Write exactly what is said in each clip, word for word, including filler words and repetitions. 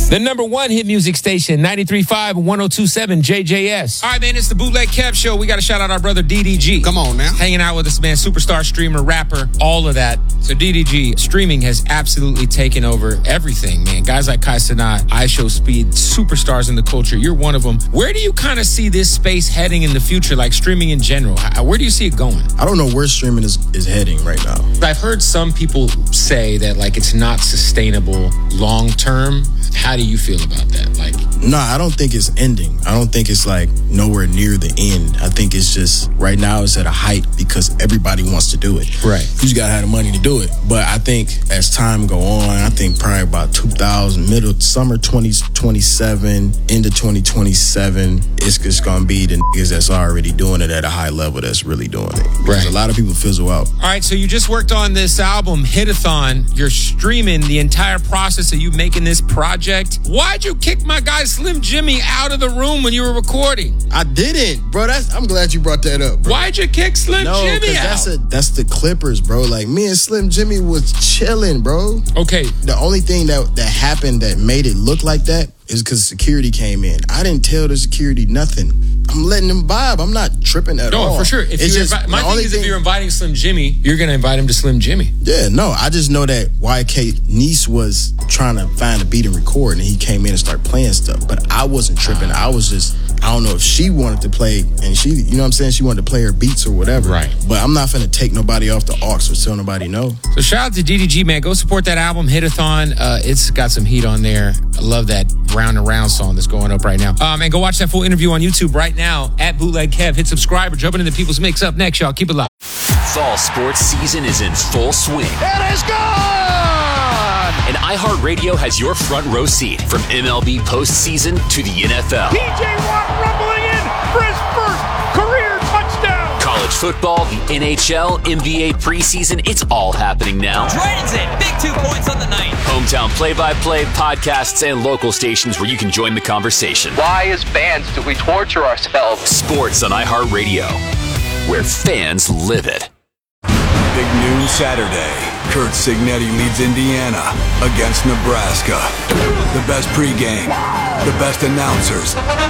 The number one hit music station, ninety-three point five and one oh two point seven J J S. All right, man, it's the Bootleg Kev Show. We got to shout out our brother D D G. Come on now. Hanging out with us, man. Superstar, streamer, rapper, all of that. So D D G, streaming has absolutely taken over everything, man. Guys like Kai Cenat, iShowSpeed, superstars in the culture. You're one of them. Where do you kind of see this space heading in the future, like streaming in general? How, where do you see it going? I don't know where streaming is, is heading right now. I've heard some people say that, like, it's not sustainable long term. How do you feel about that? Like, no, I don't think it's ending. I don't think it's like nowhere near the end. I think it's just right now it's at a height because everybody wants to do it. Right. You just gotta have the money to do it. But I think as time go on, I think probably about two thousand, middle summer twenty twenty-seven into twenty twenty-seven, it's just gonna be the niggas that's already doing it at a high level that's really doing it. Because Right. a lot of people fizzle out. all right, so you just worked on this album, Hit-a-thon. You're streaming the entire process of you making this project. Why'd you kick my guy Slim Jimmy out of the room when you were recording? I didn't, bro. That's I'm glad you brought that up, bro. Why'd you kick Slim No, Jimmy because out? that's a that's the Clippers, bro. Like me and Slim Jimmy was chilling, bro. Okay, The only thing that that happened that made it look like that is because security came in. I didn't tell the security nothing. I'm letting them vibe. I'm not tripping at no, all. for sure. If It's you just- invi- my the thing only is, if you're inviting Slim Jimmy, you're gonna invite him to Slim Jimmy. Yeah, no, I just know that Y K Niece was trying to find a beat and record, and he came in and started playing stuff. But I wasn't tripping. I was just, I don't know if she wanted to play, and she, you know what I'm saying? She wanted to play her beats or whatever. Right. But I'm not finna take nobody off the aux or tell nobody no. So shout out to D D G, man. Go support that album, Hit-a-thon. Uh, it's got some heat on there. I love that Round and Round song that's going up right now. Um, and go watch that full interview on YouTube right now at Bootleg Kev. Hit subscribe or jumping into People's Mix. Up next, y'all. Keep it locked. Fall sports season is in full swing. It is gone! And iHeartRadio has your front row seat from M L B postseason to the N F L. T J Watt rumbling in for his first career touchdown! College football, the N H L, N B A preseason, it's all happening now. Drayton's in. Big two points on the night. Hometown play-by-play, podcasts, and local stations where you can join the conversation. Why, as fans, do we torture ourselves? Sports on iHeartRadio, where fans live it. Big noon Saturday. Kurt Signetti leads Indiana against Nebraska. The best pregame, the best announcers.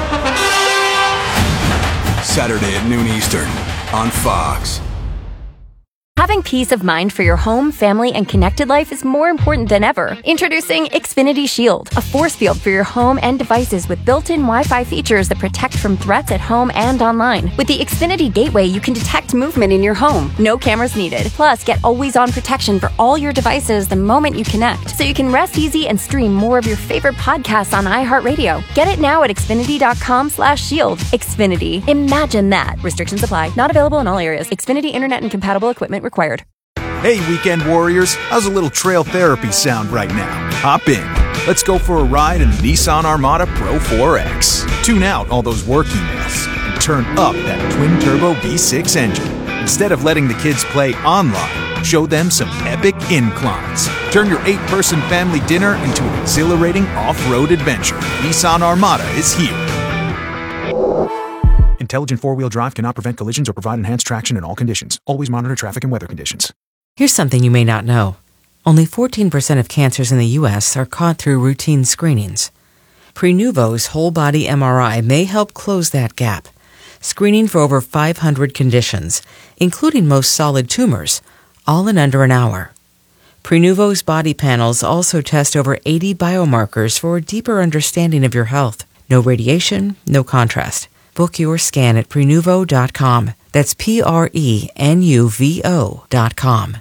Saturday at noon Eastern on Fox. Having peace of mind for your home, family, and connected life is more important than ever. Introducing Xfinity Shield, a force field for your home and devices with built-in Wi-Fi features that protect from threats at home and online. With the Xfinity Gateway, you can detect movement in your home. No cameras needed. Plus, get always-on protection for all your devices the moment you connect, so you can rest easy and stream more of your favorite podcasts on iHeartRadio. Get it now at Xfinity.com slash shield. Xfinity. Imagine that. Restrictions apply. Not available in all areas. Xfinity Internet and compatible equipment required. Hey, weekend warriors, how's a little trail therapy sound right now? Hop in. Let's go for a ride in the Nissan Armada Pro four X. Tune out all those work emails and turn up that twin-turbo V six engine. Instead of letting the kids play online, show them some epic inclines. Turn your eight-person family dinner into an exhilarating off-road adventure. Nissan Armada is here. Intelligent four-wheel drive cannot prevent collisions or provide enhanced traction in all conditions. Always monitor traffic and weather conditions. Here's something you may not know. Only fourteen percent of cancers in the U S are caught through routine screenings. Prenuvo's whole-body M R I may help close that gap, screening for over five hundred conditions, including most solid tumors, all in under an hour. Prenuvo's body panels also test over eighty biomarkers for a deeper understanding of your health. No radiation, no contrast. Book your scan at Prenuvo dot com. That's P R E N U V O dot com.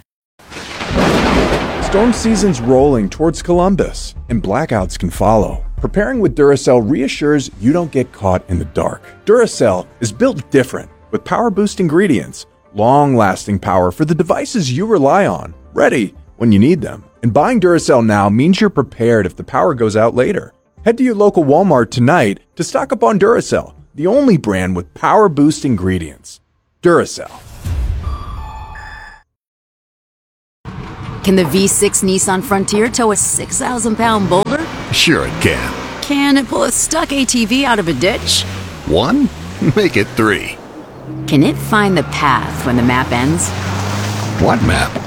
Storm season's rolling towards Columbus, and blackouts can follow. Preparing with Duracell reassures you don't get caught in the dark. Duracell is built different, with power-boost ingredients, long-lasting power for the devices you rely on, ready when you need them. And buying Duracell now means you're prepared if the power goes out later. Head to your local Walmart tonight to stock up on Duracell, the only brand with power-boost ingredients. Duracell. Can the V six Nissan Frontier tow a six thousand pound boulder? Sure it can. Can it pull a stuck A T V out of a ditch? One? Make it three. Can it find the path when the map ends? What map?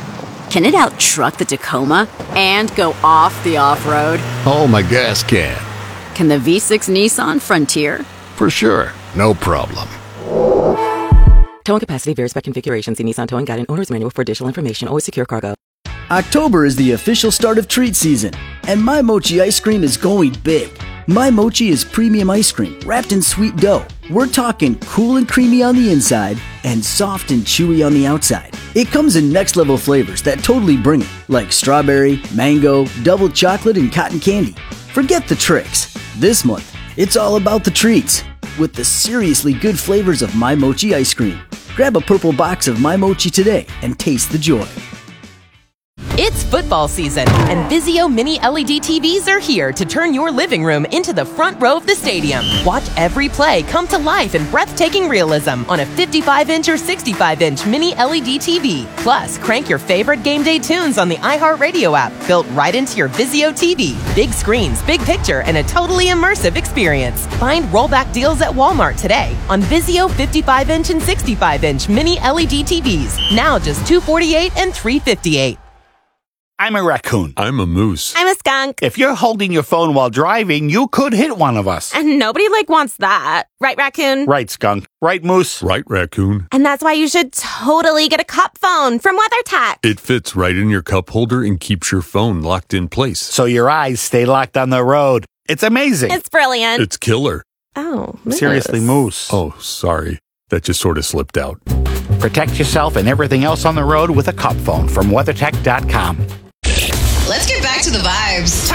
Can it out-truck the Tacoma and go off the off-road? Oh, my gas can. Can the V six Nissan Frontier? For sure. No problem. Towing capacity varies by configuration. See Nissan Towing Guide and Owner's Manual for additional information. Always secure cargo. October is the official start of treat season, and My Mochi ice cream is going big. My Mochi is premium ice cream wrapped in sweet dough. We're talking cool and creamy on the inside and soft and chewy on the outside. It comes in next level flavors that totally bring it, like strawberry, mango, double chocolate, and cotton candy. Forget the tricks. This month, it's all about the treats with the seriously good flavors of My Mochi ice cream. Grab a purple box of My Mochi today and taste the joy. It's football season, and Vizio Mini L E D T Vs are here to turn your living room into the front row of the stadium. Watch every play come to life in breathtaking realism on a fifty-five inch or sixty-five inch Mini L E D T V. Plus, crank your favorite game day tunes on the iHeartRadio app, built right into your Vizio T V. Big screens, big picture, and a totally immersive experience. Find rollback deals at Walmart today on Vizio fifty-five inch and sixty-five inch Mini L E D T Vs. Now just two hundred forty-eight dollars and three hundred fifty-eight dollars. I'm a raccoon. I'm a moose. I'm a skunk. If you're holding your phone while driving, you could hit one of us. And nobody, like, wants that. Right, raccoon? Right, skunk. Right, moose? Right, raccoon. And that's why you should totally get a cup phone from WeatherTech. It fits right in your cup holder and keeps your phone locked in place. So your eyes stay locked on the road. It's amazing. It's brilliant. It's killer. Oh, moose. Seriously, moose. Oh, sorry. That just sort of slipped out. Protect yourself and everything else on the road with a cup phone from WeatherTech dot com. Let's get back to the vibes.